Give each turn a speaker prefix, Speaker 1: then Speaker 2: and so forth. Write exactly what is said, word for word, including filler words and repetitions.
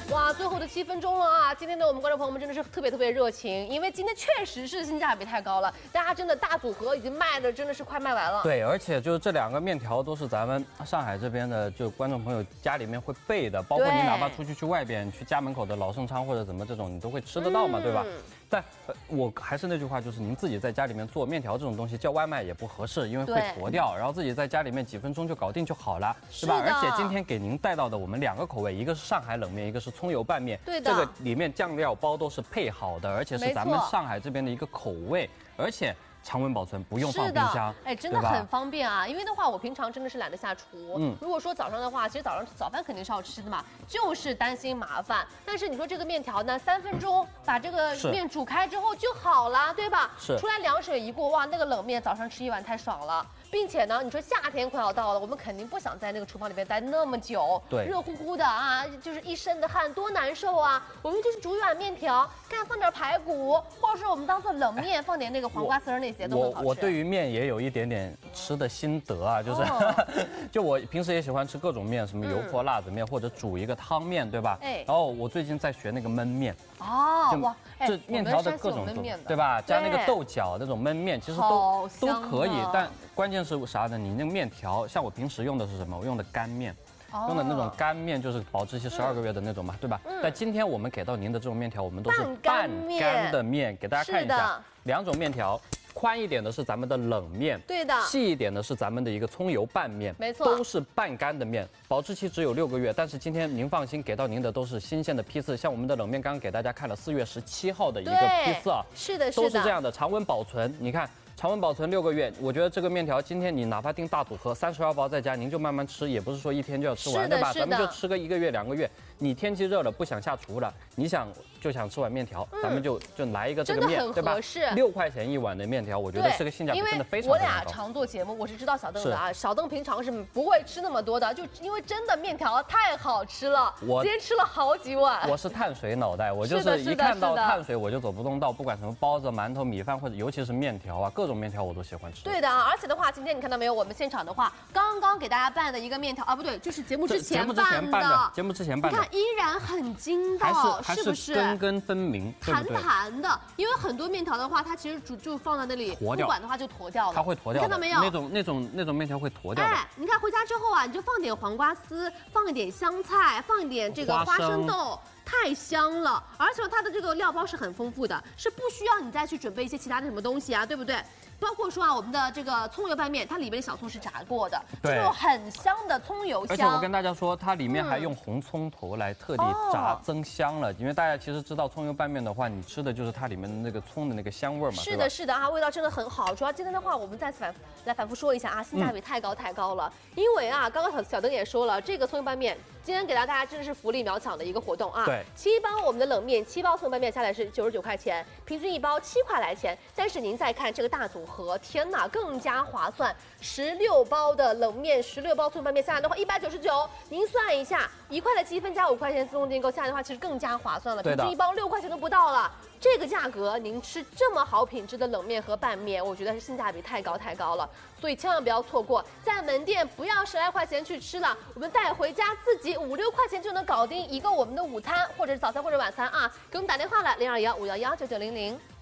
Speaker 1: 哇，最后的七分钟了啊！今天呢，我们观众朋友们真的是特别特别热情，因为今天确实是性价比太高了，大家真的大组合已经卖的真的是快卖完了。
Speaker 2: 对，而且就是这两个面条都是咱们上海这边的，就观众朋友家里面会备的，包括你哪怕出去去外边去家门口的老盛昌或者怎么这种，你都会吃得到嘛，嗯、对吧？但、呃、我还是那句话，就是您自己在家里面做面条这种东西，叫外卖也不合适，因为会坨掉，然后自己在家里面几分钟就搞定就好了，是吧？而且今天给您带到的我们两个口味，一个是上海冷面，一个是葱油拌面，
Speaker 1: 对的，
Speaker 2: 这个里面酱料包都是配好的，而且是咱们上海这边的一个口味，而且常温保存，不用放冰箱，
Speaker 1: 哎，真的很方便啊！因为的话，我平常真的是懒得下厨。嗯，如果说早上的话，其实早上早饭肯定是要吃的嘛，就是担心麻烦。但是你说这个面条呢，三分钟把这个面煮开之后就好了，对吧？
Speaker 2: 是。
Speaker 1: 出来凉水一过，哇，那个冷面早上吃一碗太爽了。并且呢，你说夏天快要到了，我们肯定不想在那个厨房里面待那么久，
Speaker 2: 对，
Speaker 1: 热乎乎的啊，就是一身的汗，多难受啊！我们就是煮一碗面条，看放点排骨，或者是我们当做冷面，放点那个黄瓜丝儿那些都很好吃。
Speaker 2: 我我对于面也有一点点吃的心得啊，就是，哦、就我平时也喜欢吃各种面，什么油泼辣子面、嗯、或者煮一个汤面，对吧？哎，然后我最近在学那个焖面。
Speaker 1: 哦，哇，
Speaker 2: 这面条的各种种，对吧？加那个豆角那种焖面，其实都都可以，但关键是啥呢？你那个面条，像我平时用的是什么？我用的干面，哦、用的那种干面，就是保质期十二个月的那种嘛，嗯、对吧？嗯、但今天我们给到您的这种面条，我们都是半干的面，给大家看一下，两种面条。宽一点的是咱们的冷面，
Speaker 1: 对的；
Speaker 2: 细一点的是咱们的一个葱油拌面，
Speaker 1: 没错，
Speaker 2: 都是半干的面，保质期只有六个月。但是今天您放心，给到您的都是新鲜的批次，像我们的冷面刚刚给大家看了四月十七号的一个批次啊，
Speaker 1: 是的，
Speaker 2: 都是这样的，常温保存。你看。常温保存六个月，我觉得这个面条今天你哪怕订大组合三十二包在家，您就慢慢吃，也不是说一天就要吃完，对吧？咱们就吃个一个月两个月。你天气热了不想下厨了，你想就想吃碗面条，嗯、咱们就就来一个这个面，对吧？六块钱一碗的面条，我觉得这个性价比真的非常非常高。
Speaker 1: 我俩常做节目，我是知道小邓的啊，小邓平常是不会吃那么多的，就因为真的面条太好吃了，我今天吃了好几碗。
Speaker 2: 我是碳水脑袋，我就是一看到碳水我就走不动道，不管什么包子、馒头、米饭或者尤其是面条啊，各种面条我都喜欢。
Speaker 1: 对的啊，而且的话，今天你看到没有？我们现场的话，刚刚给大家拌的一个面条啊，不对，就是节目之前拌的。
Speaker 2: 节目之前拌的，
Speaker 1: 你看依然很筋道，
Speaker 2: 是
Speaker 1: 不是？
Speaker 2: 根根分明，
Speaker 1: 弹弹的。因为很多面条的话，它其实煮就放在那里，不管的话就坨掉了。
Speaker 2: 它会坨掉。
Speaker 1: 看到没有？
Speaker 2: 那种那种那种面条会坨掉的。
Speaker 1: 哎，你看回家之后啊，你就放点黄瓜丝，放一点香菜，放一点这个花生豆。太香了，而且它的这个料包是很丰富的，是不需要你再去准备一些其他的什么东西啊，对不对？包括说啊，我们的这个葱油拌面，它里面的小葱是炸过的，就有很香的葱油香。
Speaker 2: 而且我跟大家说，它里面还用红葱头来特地炸增香了，嗯、因为大家其实知道葱油拌面的话，你吃的就是它里面的那个葱的那个香味嘛。
Speaker 1: 是的，是的啊，味道真的很好。主要今天的话，我们再次反来反复说一下啊，性价比太高太高了。嗯、因为啊，刚刚小小邓也说了，这个葱油拌面今天给到大家真的是福利秒抢的一个活动啊。
Speaker 2: 对，
Speaker 1: 七包我们的冷面，七包葱油拌面下来是九十九块钱，平均一包七块来钱。但是您再看这个大组合，天哪，更加划算！十六包的冷面，十六包葱油拌面下来的话，一百九十九，您算一下，一块的积分加五块钱自动订购下来的话，其实更加划算了，平均一包六块钱都不到了。这个价格，您吃这么好品质的冷面和拌面，我觉得是性价比太高太高了，所以千万不要错过，在门店不要十来块钱去吃了，我们带回家自己五六块钱就能搞定一个我们的午餐或者是早餐或者晚餐啊！给我们打电话来零二幺五幺幺九九零零。